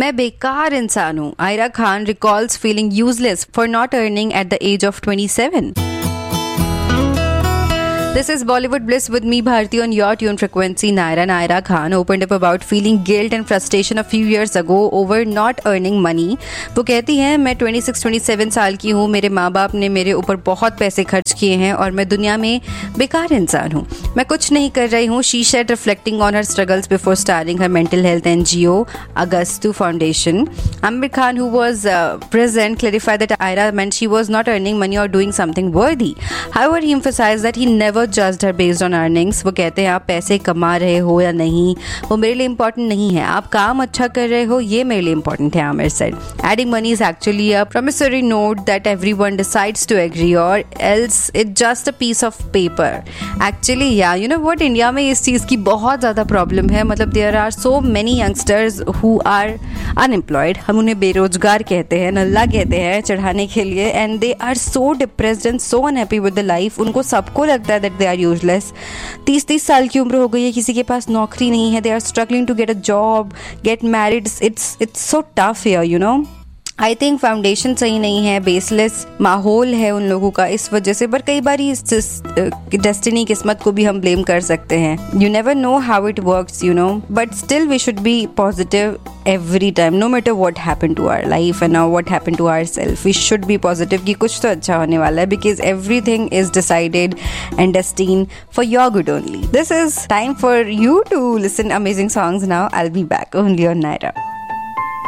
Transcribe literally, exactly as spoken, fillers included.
मैं बेकार इंसान हूँ. Aira Khan recalls feeling useless for not earning at the age of twenty-seven. This is Bollywood Bliss with me, Bharti, on your tune frequency. Naira and Aira Khan opened up about feeling guilt and frustration a few years ago over not earning money. वो कहती हैं, मैं छब्बीस सत्ताईस साल की हूँ, मेरे माँ बाप ने मेरे ऊपर बहुत पैसे खर्च किए हैं और मैं दुनिया में बेकार इंसान हूँ. मैं कुछ नहीं कर रही हूँ. She said, reflecting on her struggles before starting her mental health N G O, Agastu Foundation. Aamir Khan, who was uh, present, clarified that Aira meant she was not earning money or doing something worthy. However, he emphasized that he never judged her based on earnings. वो कहते हैं, आप पैसे कमा रहे हो या नहीं, वो मेरे लिए इम्पोर्टेंट नहीं है. आप काम अच्छा कर रहे हो, ये मेरे लिए इम्पोर्टेंट है. Aamir said, adding money is actually a promissory note that everyone decides to agree, or else it's just a piece of paper. Actually, yeah, you know what, India में इस चीज़ की बहुत ज़्यादा प्रॉब्लम है. मतलब there are so many youngsters who are unemployed. हम उन्हें बेरोजगार कहते हैं, नल्ला कहते हैं चढ़ाने के लिए, and they are so depressed and so unhappy with the life. उनको सबको लगता है they are useless. तीस तीस साल की उम्र हो गई है, किसी के पास नौकरी नहीं है. They are struggling to get a job, get married. It's it's so tough here, you know. I think foundation सही नहीं है, बेसलेस माहौल है उन लोगों का, इस वजह से. पर कई बार इस डेस्टिनी किस्मत को भी हम ब्लेम कर सकते हैं. You never know how it works, you know, but still we should be positive every time, no matter what happened to our life and now what happened to ourselves. We should be positive कि कुछ तो अच्छा होने वाला है, because everything is decided and destined for your good only. This is time for you to listen amazing songs now. I'll be back only on Naira.